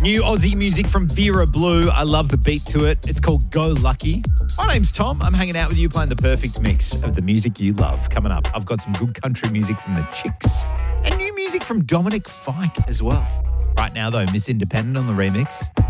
New Aussie music from Vera Blue. I love the beat to it. It's called Go Lucky. My name's Tom. I'm hanging out with you playing the perfect mix of the music you love. Coming up, I've got some good country music from the Chicks and new music from Dominic Fike as well. Right now, though, Miss Independent on the remix.